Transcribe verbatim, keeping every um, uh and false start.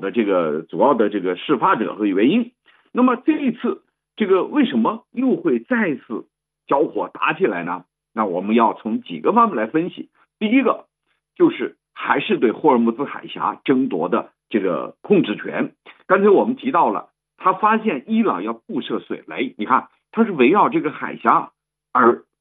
的这个主要的这个事发者和原因。那么这一次这个为什么又会再次交火打起来呢？那我们要从几个方面来分析。第一个就是还是对霍尔木兹海峡争夺的这个控制权。刚才我们提到了，他发现伊朗要布设水雷，你看他是围绕这个海峡而